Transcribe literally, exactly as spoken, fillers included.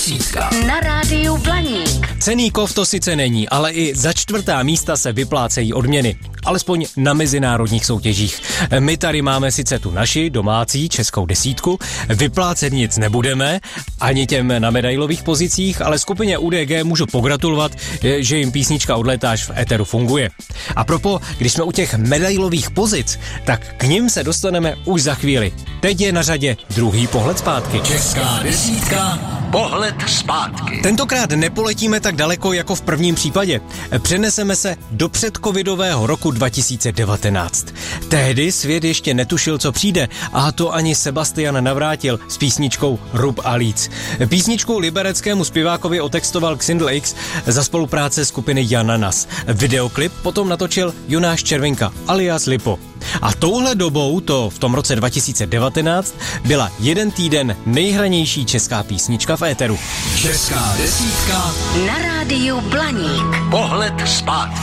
Na rádiu Blaník. Cenný kov to sice není, ale i za čtvrtá místa se vyplácejí odměny. Alespoň na mezinárodních soutěžích. My tady máme sice tu naši domácí českou desítku, vyplácet nic nebudeme, ani těm na medailových pozicích, ale skupině U D G můžu pogratulovat, že jim písnička Odletáš v éteru funguje. A propo, když jsme u těch medailových pozic, tak k nim se dostaneme už za chvíli. Teď je na řadě druhý pohled zpátky. Česká desítka, pohled zpátky. Tentokrát nepoletíme tak daleko jako v prvním případě. Přeneseme se do předcovidového roku dva tisíce devatenáct. Tehdy svět ještě netušil, co přijde, a to ani Sebastian Navrátil s písničkou Rub a líc. Písničku libereckému zpěvákovi otextoval Xindl X za spolupráce skupiny Jananas. Videoklip potom natočil Jonáš Červinka alias Lipo. A touhle dobou, to v tom roce dva tisíce devatenáct, byla jeden týden nejhranější česká písnička v éteru. Česká desítka na rádiu Blaník. Pohled zpátky.